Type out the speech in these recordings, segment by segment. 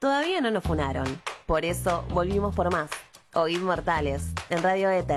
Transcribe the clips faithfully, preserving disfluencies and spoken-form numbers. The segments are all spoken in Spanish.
Todavía no nos funaron. Por eso volvimos por más. Oíd Mortales, en Radio Éter.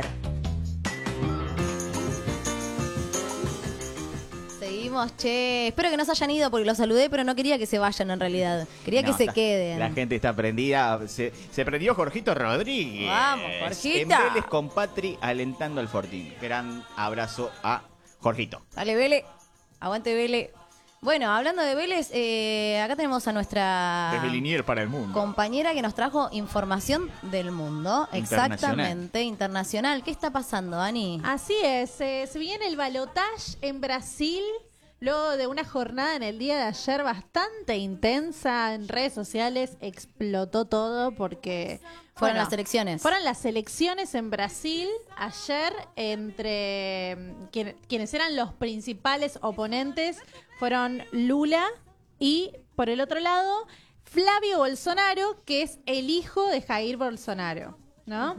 Seguimos, che. Espero que no se hayan ido porque los saludé, pero no quería que se vayan en realidad. Quería No, que se está- queden. La gente está prendida. Se, se prendió Jorgito Rodríguez. Vamos, Jorgito. En Vélez con Patri alentando al Fortín. Gran abrazo a Jorgito. Dale, Vélez. Aguante, Vélez. Bueno, hablando de Vélez, eh, acá tenemos a nuestra Desde Linier para el mundo. compañera que nos trajo información del mundo. Internacional. Exactamente, internacional. ¿Qué está pasando, Ani? Así es, eh, se viene el balotaje en Brasil luego de una jornada en el día de ayer bastante intensa en redes sociales, explotó todo porque Fueron bueno, las elecciones. Fueron las elecciones en Brasil ayer entre mm, quien- quienes eran los principales oponentes fueron Lula y por el otro lado Flavio Bolsonaro, que es el hijo de Jair Bolsonaro, ¿no?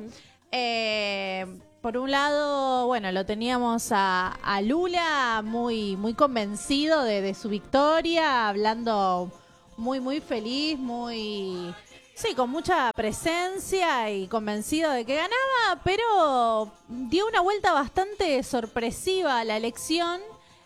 Eh, por un lado, bueno, lo teníamos a, a Lula muy, muy convencido de, de su victoria, hablando muy, muy feliz, muy... Sí, con mucha presencia y convencido de que ganaba, pero dio una vuelta bastante sorpresiva a la elección.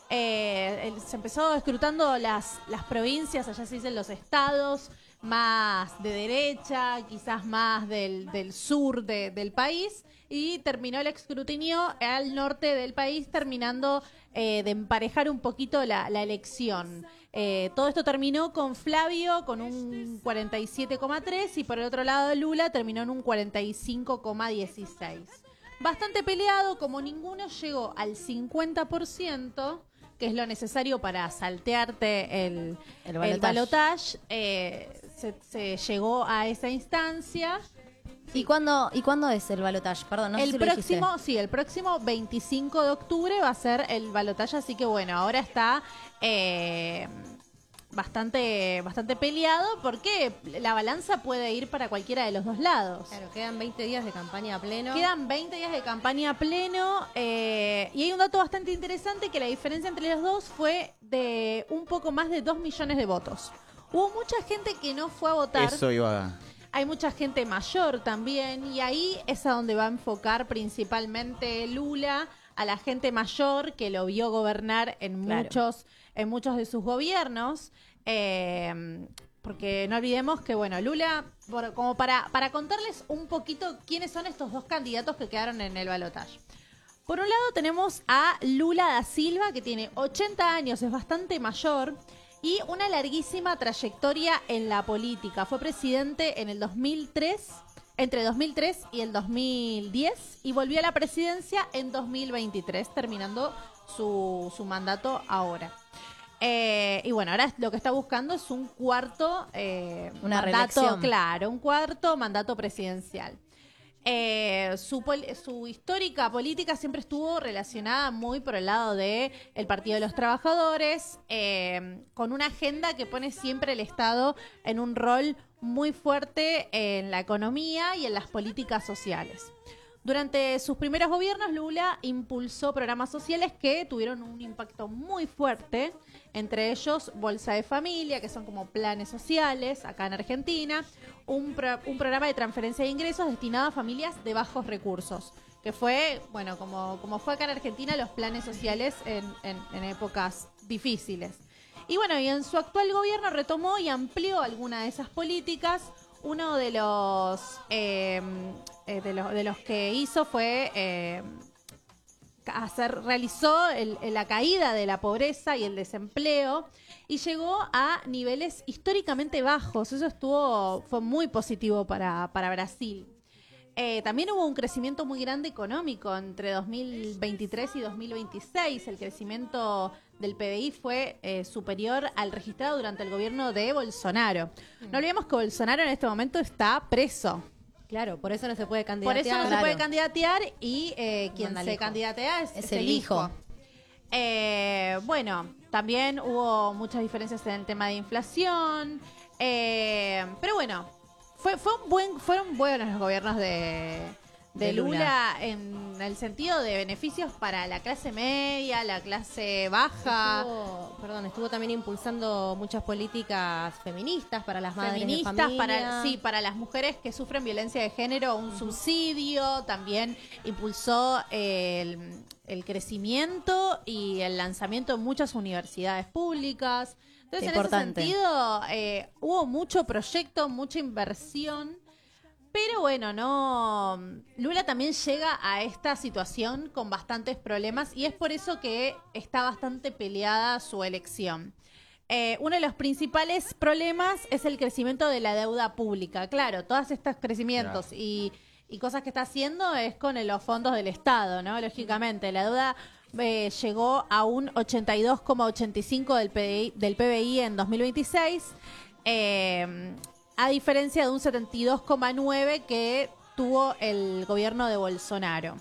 Eh, el- se empezó escrutando las, las provincias, allá se dicen los estados, más de derecha, quizás más del, del sur de- del país, y terminó el escrutinio al norte del país, terminando eh, de emparejar un poquito la, la elección. Eh, todo esto terminó con Flavio con un cuarenta y siete coma tres y por el otro lado Lula terminó en un cuarenta y cinco coma dieciséis. Bastante peleado, como ninguno llegó al cincuenta por ciento, que es lo necesario para saltearte el, El el balotaje. balotaje, eh, se, se llegó a esa instancia. ¿Y cuándo, ¿Y cuándo es el balotaje? Perdón, no sé el si lo dijiste. próximo, sí, el próximo veinticinco de octubre va a ser el balotaje, así que bueno, ahora está eh, bastante, bastante peleado porque la balanza puede ir para cualquiera de los dos lados. Claro, quedan veinte días de campaña a pleno. Quedan veinte días de campaña a pleno eh, y hay un dato bastante interesante que la diferencia entre los dos fue de un poco más de dos millones de votos. Hubo mucha gente que no fue a votar. Eso iba a... Hay mucha gente mayor también y ahí es a donde va a enfocar principalmente Lula, a la gente mayor que lo vio gobernar en Claro. muchos en muchos de sus gobiernos. Eh, porque no olvidemos que, bueno, Lula, por- como para, para contarles un poquito quiénes son estos dos candidatos que quedaron en el balotaje. Por un lado tenemos a Lula da Silva, que tiene ochenta años, es bastante mayor, y una larguísima trayectoria en la política. Fue presidente en el dos mil tres, entre dos mil tres y el dos mil diez, y volvió a la presidencia en dos mil veintitrés, terminando su, su mandato ahora. Eh, y bueno, ahora lo que está buscando es un cuarto eh, Una mandato, reelección. claro, un cuarto mandato presidencial. Eh, su, pol- su histórica política siempre estuvo relacionada muy por el lado de el Partido de los Trabajadores, eh, con una agenda que pone siempre el Estado en un rol muy fuerte en la economía y en las políticas sociales. Durante sus primeros gobiernos, Lula impulsó programas sociales que tuvieron un impacto muy fuerte, entre ellos Bolsa de Familia, que son como planes sociales acá en Argentina, un, pro- un programa de transferencia de ingresos destinado a familias de bajos recursos, que fue, bueno, como, como fue acá en Argentina, los planes sociales en, en- en épocas difíciles. Y bueno, y en su actual gobierno retomó y amplió algunas de esas políticas. Uno de los, eh, eh, de los de los que hizo fue eh, hacer, realizó el- la caída de la pobreza y el desempleo y llegó a niveles históricamente bajos. Eso estuvo fue muy positivo para, para Brasil. Eh, también hubo un crecimiento muy grande económico entre dos mil veintitrés y dos mil veintiséis. El crecimiento del P B I fue eh, superior al registrado durante el gobierno de Bolsonaro. No olvidemos que Bolsonaro en este momento está preso. Claro, por eso no se puede Por candidatear. eso no se Claro. puede candidatear y eh, quien Manda al se hijo. candidatea es, Es es el el hijo. hijo. Eh, bueno, también hubo muchas diferencias en el tema de inflación. eh, pero bueno, fue, fue un buen, fueron buenos los gobiernos de, de, De Lula. Lula. En el sentido de beneficios para la clase media, la clase baja. Estuvo, perdón, estuvo también impulsando muchas políticas feministas para las madres Feministas, de familia. para, sí, para las mujeres que sufren violencia de género, un subsidio. También impulsó el, el crecimiento y el lanzamiento de muchas universidades públicas. Entonces, Importante. en ese sentido, eh, hubo mucho proyecto, mucha inversión. Pero bueno, no. Lula también llega a esta situación con bastantes problemas y es por eso que está bastante peleada su elección. Eh, uno de los principales problemas es el crecimiento de la deuda pública. Claro, todos estos crecimientos Claro. y, y cosas que está haciendo es con los fondos del Estado, ¿no? Lógicamente, la deuda eh, llegó a un ochenta y dos coma ochenta y cinco del P D I del P B I en dos mil veintiséis. Eh, a diferencia de un setenta y dos coma nueve que tuvo el gobierno de Bolsonaro.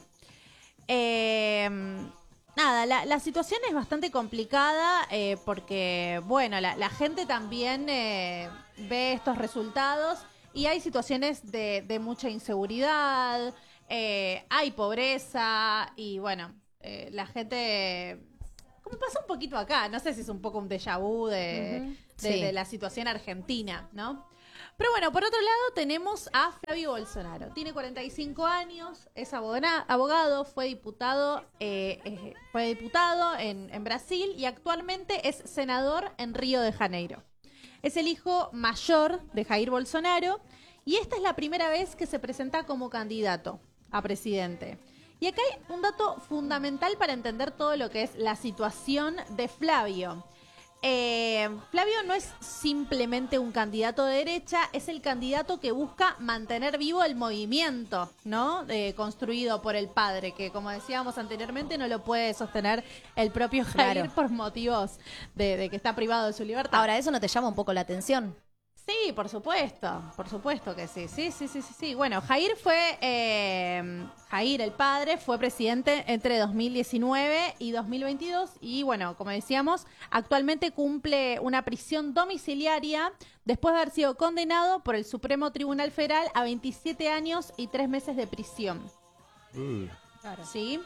Eh, nada, la, la situación es bastante complicada eh, porque, bueno, la, la gente también eh, ve estos resultados y hay situaciones de, de mucha inseguridad, eh, hay pobreza y, bueno, eh, la gente... Como pasa un poquito acá, no sé si es un poco un déjà vu de, Ujú. de- Sí. de la situación argentina, ¿no? Pero bueno, por otro lado tenemos a Flavio Bolsonaro. Tiene cuarenta y cinco años, es abogana- abogado, fue diputado, eh, eh, fue diputado en, en Brasil y actualmente es senador en Río de Janeiro. Es el hijo mayor de Jair Bolsonaro y esta es la primera vez que se presenta como candidato a presidente. Y acá hay un dato fundamental para entender todo lo que es la situación de Flavio. Eh, Flavio no es simplemente un candidato de derecha, es el candidato que busca mantener vivo el movimiento, ¿no? Eh, construido por el padre, que como decíamos anteriormente no lo puede sostener el propio Jair Claro. por motivos de, de que está privado de su libertad. Ahora, ¿eso no te llama un poco la atención? Sí, por supuesto, por supuesto que sí, sí, sí, sí, sí, sí. Bueno, Jair fue, eh, Jair el padre fue presidente entre dos mil diecinueve y dos mil veintidós y bueno, como decíamos, actualmente cumple una prisión domiciliaria después de haber sido condenado por el Supremo Tribunal Federal a veintisiete años y tres meses de prisión. Claro. ¿Sí?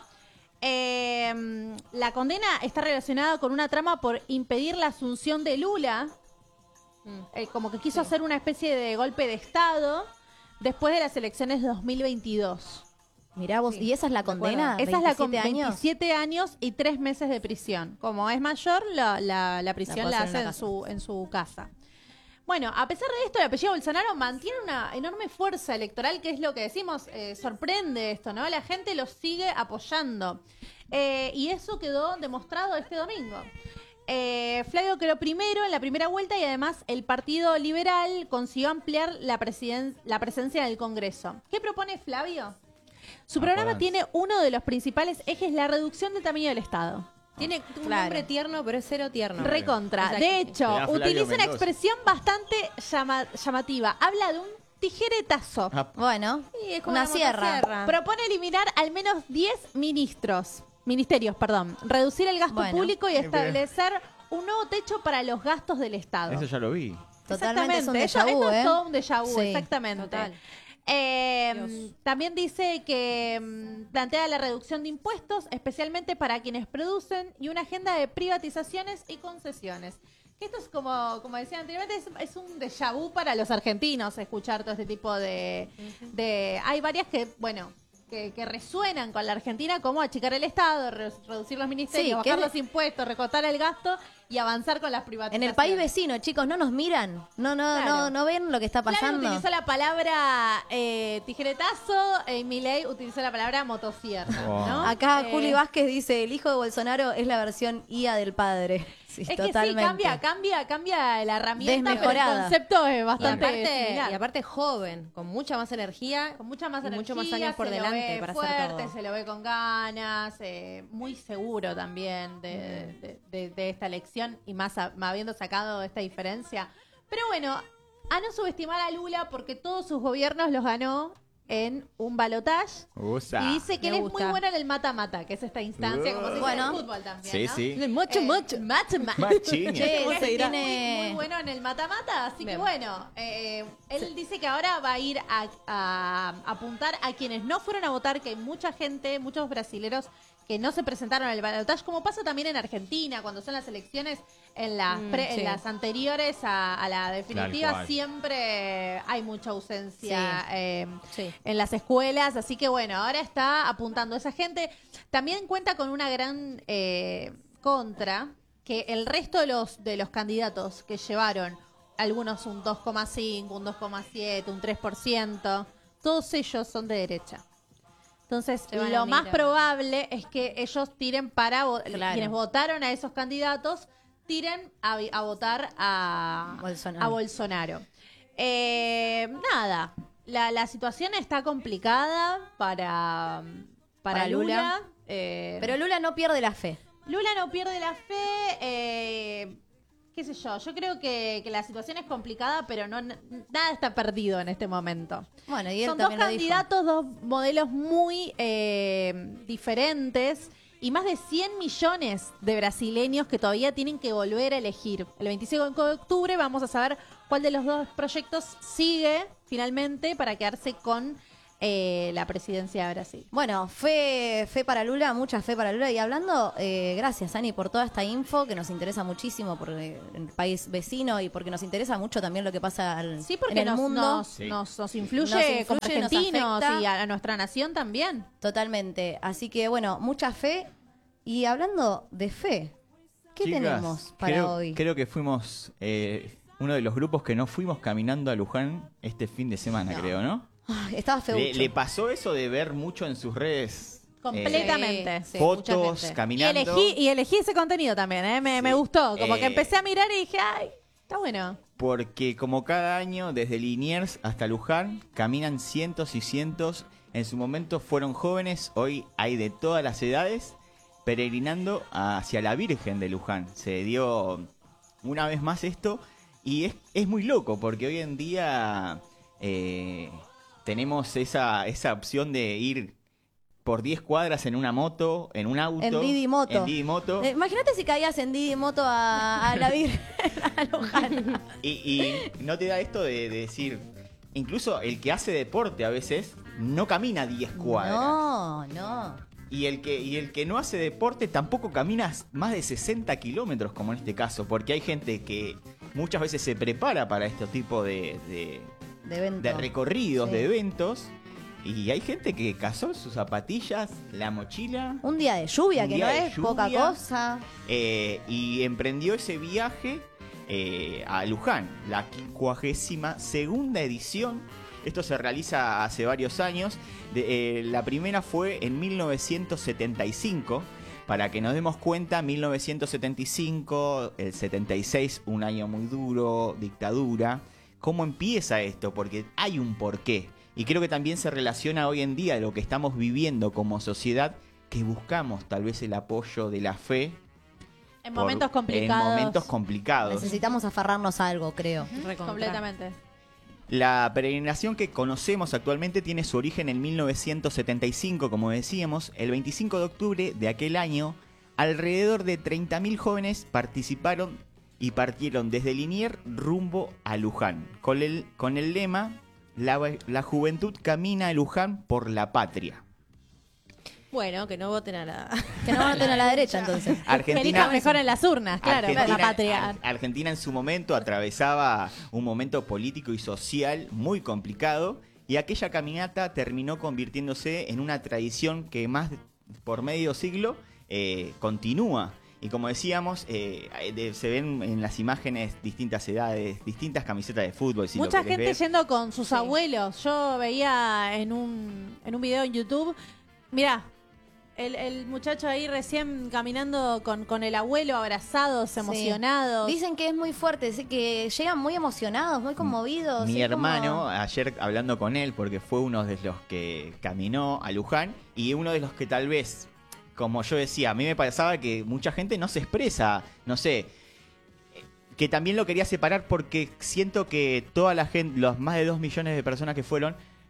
Eh, la condena está relacionada con una trama por impedir la asunción de Lula. Mm. Eh, como que quiso hacer una especie de golpe de Estado después de las elecciones de dos mil veintidós. Mirá vos, Sí, ¿y esa es la me acuerdo. condena? Esa es la con veintisiete años. veintisiete años y tres meses de prisión. Como es mayor, la, la, la prisión puede la, hacer en hace la en casa. su, en su casa. Bueno, a pesar de esto, el apellido Bolsonaro mantiene una enorme fuerza electoral, que es lo que decimos, eh, sorprende esto, ¿no? La gente lo sigue apoyando. Eh, y eso quedó demostrado este domingo. Eh, Flavio quedó primero en la primera vuelta y además el Partido Liberal consiguió ampliar la, presiden- la presencia en el Congreso. ¿Qué propone Flavio? Su Ah, programa jodas. tiene uno de los principales ejes, la reducción del tamaño del Estado. Tiene un Claro. nombre tierno, pero es cero tierno. Recontra. O sea, De que- hecho, Era Flavio utiliza una Mendoza. expresión bastante llama- llamativa. Habla de un tijeretazo. Ah, Bueno, Sí, es como una una sierra. motosierra. Propone eliminar al menos diez ministros, ministerios, perdón, reducir el gasto Bueno. público y Eh, pero- establecer un nuevo techo para los gastos del Estado. Eso ya lo vi. Totalmente es un Exactamente. Esto- déjà vu, esto ¿eh? es todo un déjà vu, Sí, exactamente. total. Eh, Dios. también dice que mm, plantea la reducción de impuestos, especialmente para quienes producen, y una agenda de privatizaciones y concesiones. Que esto es como, como decía anteriormente, es, es un déjà vu para los argentinos escuchar todo este tipo de, de... Hay varias que, bueno, que, que resuenan con la Argentina, como achicar el Estado, re- reducir los ministerios, Sí, que bajar es de- los impuestos, recortar el gasto y avanzar con las En privatizaciones. el país vecino, chicos, no nos miran. No, no, Claro. no, no ven lo que está Flavio pasando. utilizó la palabra eh, tijeretazo, y Milei utilizó la palabra motosierra, Oh. ¿no? Acá Eh, Juli Vázquez dice, el hijo de Bolsonaro es la versión I A del padre. Sí, Es que totalmente. sí, cambia, cambia, cambia la herramienta, pero el Desmejorada. concepto es Y bastante aparte, similar. y aparte joven, con mucha más energía. Con mucha más y energía, mucho más años por se lo delante ve para hacer fuerte, todo. se lo ve con ganas, eh, muy seguro también de, de- de- de esta elección y más a- habiendo sacado esta diferencia. Pero bueno, a no subestimar a Lula porque todos sus gobiernos los ganó en un balotage. Usa. Y dice que Me él es gusta. muy bueno en el mata-mata, que es esta instancia, como se dice Bueno. en el fútbol también, Sí, ¿no? sí. Mucho, Eh, mucho. Mata-mata. Machiña. Che, Muy, se dirá. muy, muy bueno en el mata-mata, así que Bien. bueno, eh, él dice que ahora va a ir a, a apuntar a quienes no fueron a votar, que hay mucha gente, muchos brasileros que no se presentaron al balotaje, como pasa también en Argentina, cuando son las elecciones en las, Mm, pre- en sí. las anteriores a, a la Tal definitiva, cual. siempre hay mucha ausencia Sí. eh, Sí. en las escuelas, así que bueno, ahora está apuntando a esa gente. También cuenta con una gran eh, contra, que el resto de los, de los candidatos que llevaron, algunos un dos coma cinco, un dos coma siete, un tres por ciento, todos ellos son de derecha. Entonces, Se van a lo unir más a- probable es que ellos tiren para vo- Claro. quienes votaron a esos candidatos, tiren a, vi- a votar a Bolsonaro. a Bolsonaro. Eh, nada, la, la situación está complicada para, para, Para Lula. Lula. Eh, Pero Lula no pierde la fe. Lula no pierde la fe. eh, qué sé yo, yo creo que, que la situación es complicada, pero no nada está perdido en este momento. Bueno, y él Son dos también lo dijo. candidatos, dos modelos muy eh, diferentes y más de cien millones de brasileños que todavía tienen que volver a elegir. El veinticinco de octubre vamos a saber cuál de los dos proyectos sigue finalmente para quedarse con eh, la presidencia de Brasil. Bueno, fe, fe para Lula, mucha fe para Lula. Y hablando, eh, gracias, Ani, por toda esta info que nos interesa muchísimo por eh, el país vecino y porque nos interesa mucho también lo que pasa al, Sí, porque en el nos, mundo. nos, Sí. nos, nos influye, Nos influye, como nos argentinos afecta. y a, a nuestra nación también. Totalmente. Así que, bueno, mucha fe. Y hablando de fe, ¿qué Chicas, tenemos para creo, hoy? Creo que fuimos eh, uno de los grupos que no fuimos caminando a Luján este fin de semana, No. creo, ¿no? Ay, estaba feucho. Le, le pasó eso de ver mucho en sus redes eh, Completamente. Sí, sí, mucha fotos, gente. Y caminando. elegí, y elegí ese contenido también, ¿eh? me, Sí. me gustó. Como Eh, que empecé a mirar y dije, ay, está bueno. Porque como cada año, desde Liniers hasta Luján, caminan cientos y cientos. En su momento fueron jóvenes, hoy hay de todas las edades, peregrinando hacia la Virgen de Luján. Se dio una vez más esto y es, es muy loco porque hoy en día eh, tenemos esa, esa opción de ir por diez cuadras en una moto, en un auto. En Didi Moto. En Didi Moto. Eh, imagínate si caías en Didi Moto a, a la Virgen, a Luján. Y, y no te da esto de, de decir, incluso el que hace deporte a veces no camina diez cuadras. No, no. Y el, que, y el que no hace deporte tampoco camina más de sesenta kilómetros, como en este caso, porque hay gente que muchas veces se prepara para este tipo de, de, De evento. de recorridos, Sí. de eventos. Y hay gente que cazó sus zapatillas, la mochila, Un día de lluvia, Un que día no de es poca lluvia. cosa. eh, y emprendió ese viaje eh, a Luján, la quincuagésima segunda edición. Esto se realiza hace varios años. De, eh, la primera fue en mil novecientos setenta y cinco. Para que nos demos cuenta, mil novecientos setenta y cinco, el setenta y seis, un año muy duro, dictadura. ¿Cómo empieza esto? Porque hay un porqué. Y creo que también se relaciona hoy en día a lo que estamos viviendo como sociedad, que buscamos tal vez el apoyo de la fe. En por- momentos complicados. En momentos complicados. Necesitamos aferrarnos a algo, creo. Recontra. Completamente. La peregrinación que conocemos actualmente tiene su origen en mil novecientos setenta y cinco, como decíamos. El veinticinco de octubre de aquel año, alrededor de treinta mil jóvenes participaron y partieron desde Liniers rumbo a Luján, con el, con el lema la, la juventud camina a Luján por la patria. Bueno, que no voten a la... Que no voten a la derecha, entonces. Que elija mejor en las urnas, claro, Argentina, la patria. Ar- Argentina en su momento atravesaba un momento político y social muy complicado y aquella caminata terminó convirtiéndose en una tradición que más de- por medio siglo eh, continúa. Y como decíamos, eh, de- se ven en las imágenes distintas edades, distintas camisetas de fútbol. Si lo Mucha querés gente ver. yendo con sus Sí. abuelos. Yo veía en un, en un video en YouTube, mirá, el, el muchacho ahí recién caminando con, con el abuelo, abrazados, Sí. emocionados. Dicen que es muy fuerte, dice que llegan muy emocionados, muy conmovidos. Mi es como- hermano, ayer hablando con él, porque fue uno de los que caminó a Luján y uno de los que tal vez, como yo decía, a mí me pasaba que mucha gente no se expresa, no sé, que también lo quería separar porque siento que toda la gente, los más de dos millones de personas que fueron,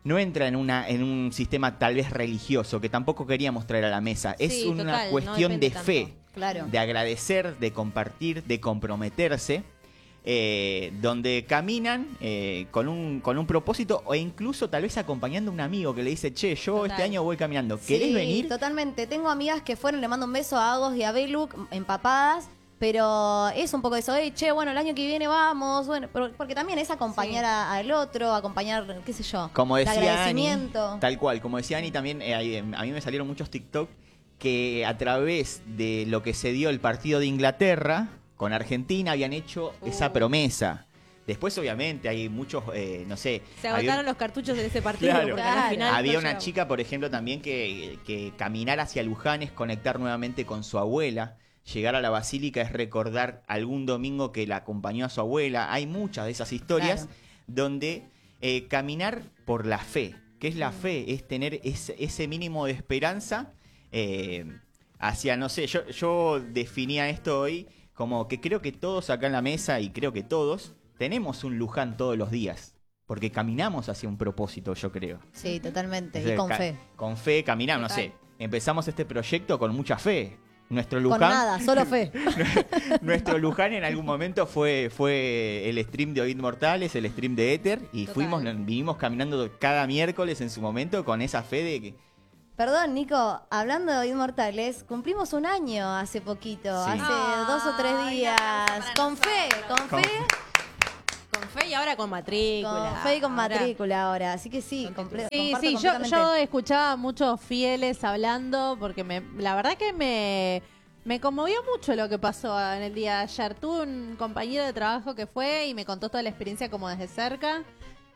no entra en una en un sistema tal vez religioso, que tampoco queríamos traer a la mesa. Es Sí, una total, no cuestión de depende fe, tanto. Claro. de agradecer, de compartir, de comprometerse, eh, donde caminan eh, con, un, con un propósito o incluso tal vez acompañando a un amigo que le dice, che, yo Total. este año voy caminando, ¿querés Sí, venir? totalmente. Tengo amigas que fueron, le mando un beso a Agos y a Belu, empapadas. Pero es un poco eso, hey, che, bueno, el año que viene vamos, bueno, pero- porque también es acompañar Sí. a- al otro, acompañar, qué sé yo, Como el decía Ani, agradecimiento. tal cual, como decía Ani también, eh, ahí, eh, a mí me salieron muchos TikTok que a través de lo que se dio el partido de Inglaterra con Argentina habían hecho esa promesa. Después, obviamente, hay muchos, eh, no sé... Se había- agotaron los cartuchos en ese partido. Claro. Porque a la Claro. final Había no una llegamos. chica, por ejemplo, también que, que caminar hacia Luján es conectar nuevamente con su abuela. Llegar a la basílica es recordar algún domingo que la acompañó a su abuela. Hay muchas de esas historias Claro. donde eh, caminar por la fe. ¿Qué es la fe? Es tener ese, ese mínimo de esperanza eh, hacia, no sé, yo, yo definía esto hoy como que creo que todos acá en la mesa, y creo que todos, tenemos un Luján todos los días. Porque caminamos hacia un propósito, yo creo. Sí, totalmente, Es decir, y con ca- fe. Con fe, caminamos, no Total. sé. Empezamos este proyecto con mucha fe. Nuestro Con Luján, nada, solo fe. nuestro Luján en algún momento fue, fue el stream de Oíd Mortales, el stream de Éter, y Total. fuimos, vinimos caminando cada miércoles en su momento con esa fe de que Perdón, Nico, hablando de Inmortales, cumplimos un año hace poquito, Sí. hace Ay, dos o tres un días. aplauso para Con fe, con Con- fe, Con fe y ahora con matrícula. con fe y con Ahora- matrícula ahora. Así que sí, comple- Sí, comparto sí, yo, completamente. yo escuchaba muchos fieles hablando porque me, la verdad que me, me conmovió mucho lo que pasó en el día de ayer. Tuve un compañero de trabajo que fue y me contó toda la experiencia como desde cerca.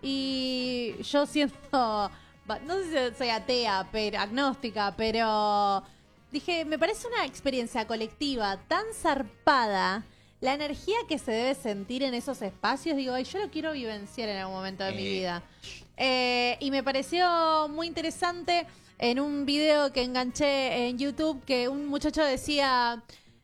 Y yo siento, no sé si soy atea, pero agnóstica, pero dije, me parece una experiencia colectiva tan zarpada. La energía que se debe sentir en esos espacios, digo, "Ay, yo lo quiero vivenciar en algún momento de mi Eh, vida. Eh, y me pareció muy interesante en un video que enganché en YouTube que un muchacho decía,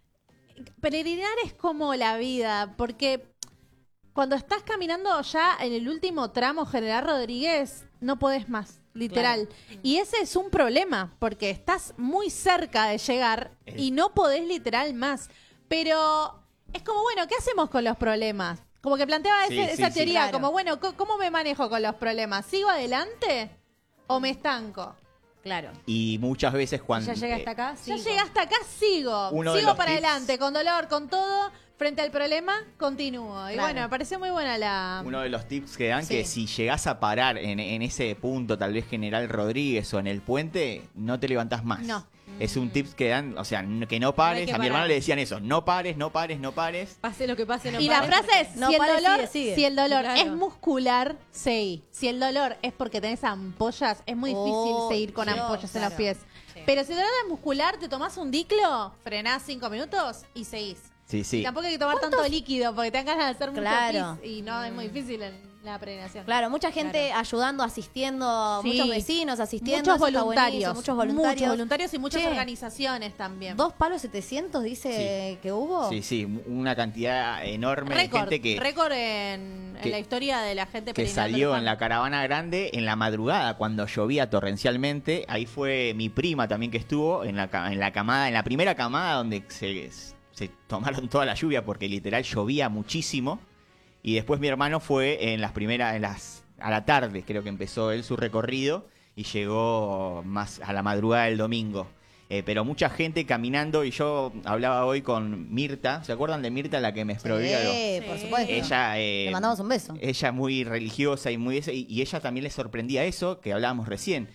peregrinar es como la vida, porque cuando estás caminando ya en el último tramo General Rodríguez, no podés más, literal. Y ese es un problema, porque estás muy cerca de llegar Eh. y no podés literal más. Pero es como, bueno, ¿qué hacemos con los problemas? Como que planteaba Sí, ese- sí, esa sí. teoría, Claro. como, bueno, co- ¿cómo me manejo con los problemas? ¿Sigo adelante o me estanco? Claro. y muchas veces cuando Ya llega eh, hasta acá. Ya sigo. llegué hasta acá, sigo. Uno de sigo los para tips- adelante, con dolor, con todo. Frente al problema, continúo. Y Claro. bueno, me pareció muy buena la... uno de los tips que dan Sí. que si llegás a parar en, en ese punto, tal vez General Rodríguez o en el puente, no te levantás más. No. Es un tips que dan, o sea, n- que no pares. que a mi parar. hermano le decían eso, no pares, no pares, no pares. Pase lo que pase, no Y la pares. frase es, No si, el pares, dolor, sigue, sigue. si el dolor Claro. es muscular, seguí. Si el dolor es porque tenés ampollas, es muy difícil Oh, seguir con Dios, ampollas en los claro. pies. Sí. Pero si el dolor es muscular, te tomás un diclo, frenás cinco minutos y seguís. Sí, sí. Y tampoco hay que tomar tanto líquido porque te dan ganas de hacer Claro. mucho pis y no es muy difícil en la peregrinación. Claro, mucha gente ayudando, asistiendo, Sí. muchos vecinos asistiendo. Muchos eso está voluntarios, buenísimo, muchos voluntarios. Muchos voluntarios y muchas Che, organizaciones también. Dos palos setecientos dice que hubo. Sí, sí, una cantidad enorme Récord, de gente que, récord en, en que- la historia de la gente que peregrinando salió Luján. en la caravana grande en la madrugada cuando llovía torrencialmente. Ahí fue mi prima también que estuvo en la, ca- en la camada, en la primera camada donde se, se tomaron toda la lluvia porque literal llovía muchísimo. Y después mi hermano fue en las primeras, en las, a la tarde creo que empezó él su recorrido y llegó más a la madrugada del domingo. Eh, pero mucha gente caminando y yo hablaba hoy con Mirta, ¿se acuerdan de Mirta, la que me exprovió? Sí, por Sí. supuesto. Ella, eh, Le mandamos un beso. ella muy religiosa y muy ese, y, y ella también le sorprendía eso que hablábamos recién.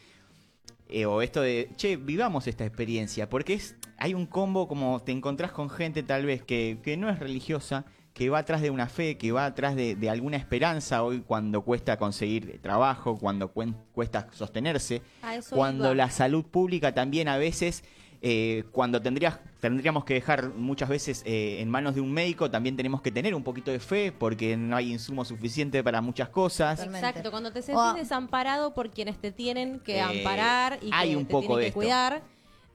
Eh, o esto de, che, vivamos esta experiencia, porque es hay un combo como te encontrás con gente tal vez que, que no es religiosa, que va atrás de una fe, que va atrás de, de alguna esperanza hoy cuando cuesta conseguir trabajo, cuando cuen- cuesta sostenerse, A eso cuando iba. la salud pública también a veces, eh, cuando tendrías, tendríamos que dejar muchas veces eh, en manos de un médico, también tenemos que tener un poquito de fe porque no hay insumo suficiente para muchas cosas. Totalmente. Exacto, cuando te sentís O- desamparado por quienes te tienen que Eh, amparar y hay que un te poco tienen de que esto. cuidar,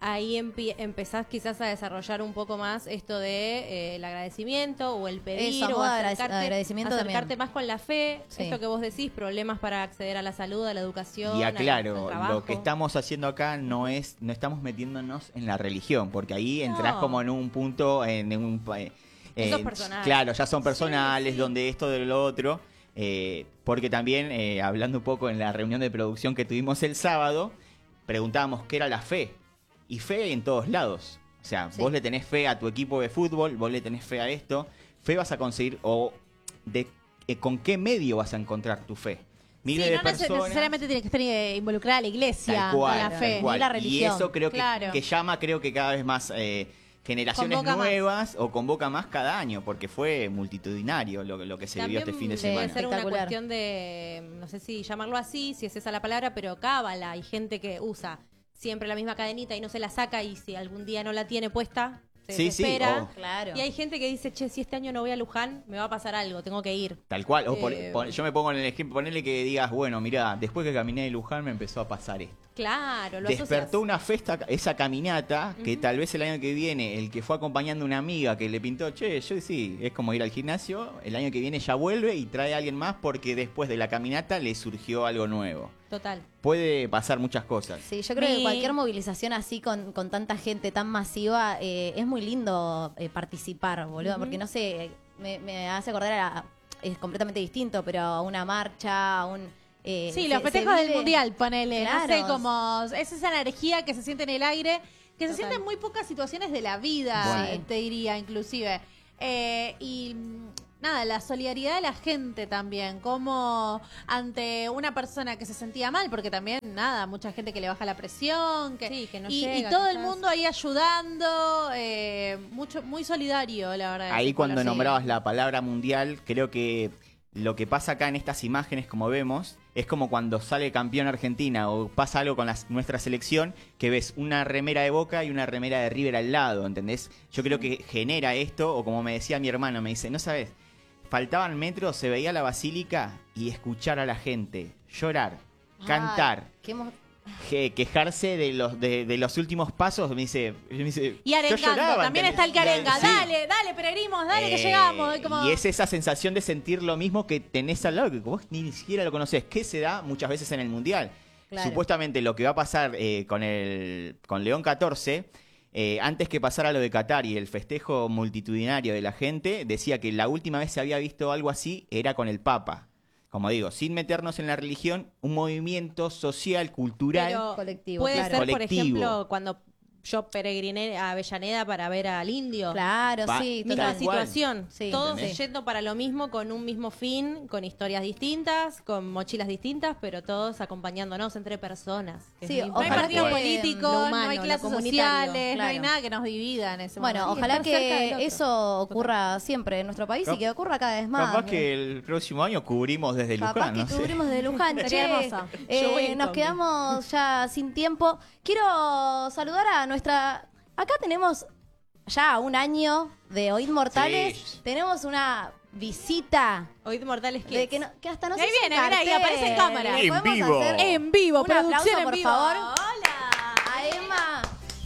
ahí empie- empezás quizás a desarrollar un poco más esto de eh, el agradecimiento o el pedir Eso, o modo de agrade- acercarte, agradecimiento acercarte también. más con la fe, Sí. esto que vos decís, problemas para acceder a la salud, a la educación, Y al- al aclaro, trabajo. lo que estamos haciendo acá no es, no estamos metiéndonos en la religión, porque ahí entras No. como en un punto, en un pa- Eso eh, es personal. Claro, ya son personales, Sí, sí. donde esto de lo otro, eh, porque también, eh, hablando un poco en la reunión de producción que tuvimos el sábado, preguntábamos qué era la fe, y fe en todos lados. O sea, Sí. vos le tenés fe a tu equipo de fútbol, vos le tenés fe a esto, fe vas a conseguir, o de eh, con qué medio vas a encontrar tu fe. Miles Sí, de no neces- personas. necesariamente tiene que estar eh, involucrada la iglesia, Tal cual, la tal fe. cual. Ni la Y religión. eso creo que, Claro. que llama, creo que cada vez más eh, generaciones Convoca más. nuevas o convoca más cada año, porque fue multitudinario lo, lo que se vivió este fin de También semana. debe ser una Espectacular. cuestión de, no sé si llamarlo así, si es esa la palabra, pero cábala. Hay gente que usa siempre la misma cadenita y no se la saca, y si algún día no la tiene puesta, se Sí, sí, desespera. oh. Claro. Y hay gente que dice, che, si este año no voy a Luján, me va a pasar algo, tengo que ir. Tal cual. O pon- Eh, pon- yo me pongo en el ejemplo, ponele que digas, bueno, mira, después que caminé de Luján me empezó a pasar esto. Claro, lo Despertó asocias. una festa, esa caminata, que tal vez el año que viene, el que fue acompañando a una amiga que le pintó, che, yo sí, es como ir al gimnasio, el año que viene ya vuelve y trae a alguien más porque después de la caminata le surgió algo nuevo. Total. Puede pasar muchas cosas. Sí, yo creo Mi- que cualquier movilización así con, con tanta gente tan masiva eh, es muy lindo eh, participar, boludo, porque no sé, me, me hace acordar a, es completamente distinto, pero a una marcha, a un... eh, Sí, se- los se festejos del vive- mundial, ponele. No sé, Claro. como es esa energía que se siente en el aire, que se Total. siente en muy pocas situaciones de la vida, Bueno. eh, te diría, inclusive. Eh, y mm, nada, la solidaridad de la gente también, como ante una persona que se sentía mal, porque también, nada, mucha gente que le baja la presión, que, Sí, que no y, llega, y todo el quizás. mundo ahí ayudando, eh, mucho, muy solidario, la verdad. Ahí ese cuando pueblo, sí. nombrabas la palabra mundial, creo que lo que pasa acá en estas imágenes, como vemos, es como cuando sale campeón Argentina o pasa algo con la- nuestra selección, que ves una remera de Boca y una remera de River al lado, ¿entendés? Yo creo que genera esto, o como me decía mi hermano, me dice, no sabes, faltaban metros, se veía la basílica y escuchar a la gente llorar, cantar, Ay, qué emo- que- quejarse de los de, de los últimos pasos, me dice, me dice Y yo arengando, lloraba, también ¿entendés? está el que arenga. Sí. Dale, dale, peregrinos, dale que Eh, llegamos. Y como- Y es esa sensación de sentir lo mismo que tenés al lado, que vos ni siquiera lo conocés, que se da muchas veces en el Mundial. Claro. Supuestamente lo que va a pasar eh, con el con León catorce, eh, antes que pasara lo de Qatar y el festejo multitudinario de la gente, decía que la última vez se había visto algo así era con el Papa. Como digo, sin meternos en la religión, un movimiento social, cultural. Pero colectivo, puede claro. ser, por Colectivo. ejemplo, cuando yo peregriné a Avellaneda para ver al indio. Claro, Pa- sí, Misma Tal total. cual. situación, Sí. todos ¿Entendés? yendo para lo mismo, con un mismo fin, con historias distintas, con mochilas distintas, pero todos acompañándonos entre personas. que es Sí, muy No hay Ojalá partidos que- políticos, lo no humano, hay lo clases comunitario, sociales, no hay claro. nada que nos divida en ese Bueno, momento. ojalá estar cerca del que otro. eso ocurra siempre en nuestro país y Cap- que ocurra cada vez más. Capaz que el próximo año cubrimos desde Capaz Luján, que no sé. cubrimos de Luján. Sería Che, hermoso. eh, Yo voy en nos combi. quedamos ya sin tiempo. Quiero saludar a nuestra... Acá tenemos ya un año de Oíd Mortales. Sí. Tenemos una visita Oíd Mortales de Kids. que, no- que hasta nos Ahí hizo un viene, mirá, ahí cartel. aparece en cámara. ¿Le En podemos vivo. hacer En vivo, un producción aplauso, en por vivo. favor. Hola. A Emma.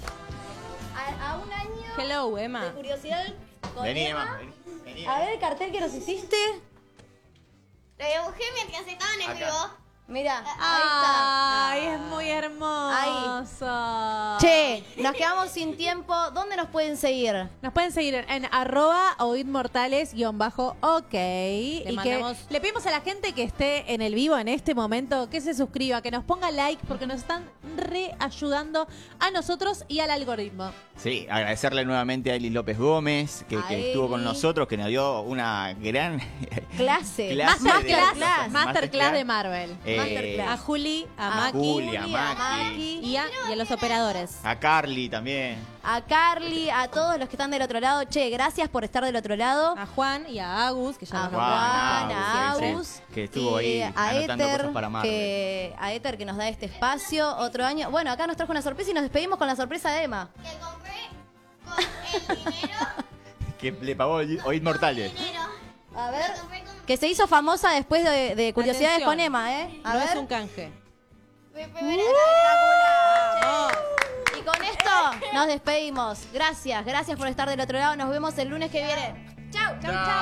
A, a un año Hello, de Emma. curiosidad con Vení, Emma. Emma, vení, vení. A ver el cartel que nos hiciste. Lo dibujé mientras estaban en Acá. vivo. Mira, Ay, ahí es muy hermoso. Che, nos quedamos sin tiempo. ¿Dónde nos pueden seguir? Nos pueden seguir en, en arroba oidmortales guión bajo ok. y mandamos- que le pedimos a la gente que esté en el vivo en este momento que se suscriba, que nos ponga like, porque nos están reayudando a nosotros y al algoritmo. Sí, agradecerle nuevamente a Eli López Gómez, que, A que estuvo con Eli. nosotros, que nos dio una gran Clase. Clase Masterclass, de- masterclass, Masterclass. de Marvel. eh, Masterclass. A Juli, a, A Maki Juli, a Juli, Maki. y a, y a los operadores. a Carly también. A Carly, a todos los que están del otro lado. Che, gracias por estar del otro lado. A Juan y a Agus, que ya A nos Juan, nombramos. a siempre, Agus. que estuvo y ahí a anotando Éter, cosas para Marvel. que, a Éter que nos da este espacio. Otro año. Bueno, acá nos trajo una sorpresa y nos despedimos con la sorpresa de Emma. Que compré con el dinero. Que le pagó Oíd Mortales. dinero. A ver. Lo compré con Que se hizo famosa después de, de Curiosidades Atención, con Emma, ¿eh? A no ver. es un canje. mi primera Espectacular. Che. Y con esto Nos despedimos. Gracias, gracias por estar del otro lado. Nos vemos el lunes que viene. Chau, chau, chau.